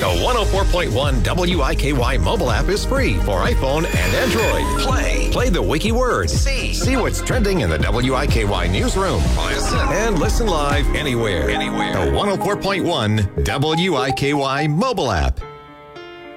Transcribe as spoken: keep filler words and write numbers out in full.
The one oh four point one W I K Y mobile app is free for iPhone and Android. Play. Play the wiki word. See. See what's trending in the W I K Y newsroom. Listen. And listen live anywhere. Anywhere. The one oh four point one W I K Y mobile app.